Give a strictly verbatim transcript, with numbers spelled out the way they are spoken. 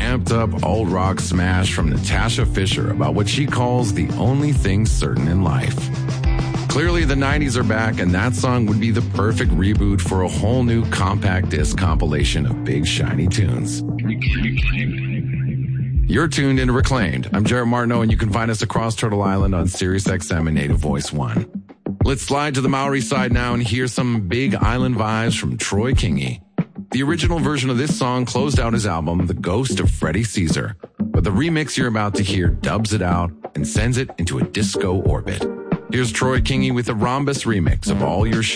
amped up alt rock smash from Natasha Fisher about what she calls the only thing certain in life. Clearly the nineties are back, and that song would be the perfect reboot for a whole new compact disc compilation of big shiny tunes. You're tuned into Reclaimed. I'm Jarrett Martineau, and you can find us across Turtle Island on Sirius X M and Native Voice one. Let's slide to the Maori side now and hear some big island vibes from Troy Kingi. The original version of this song closed out his album, The Ghost of Freddie Caesar, but the remix you're about to hear dubs it out and sends it into a disco orbit. Here's Troy Kingi with the Rhombus remix of All Your Shit.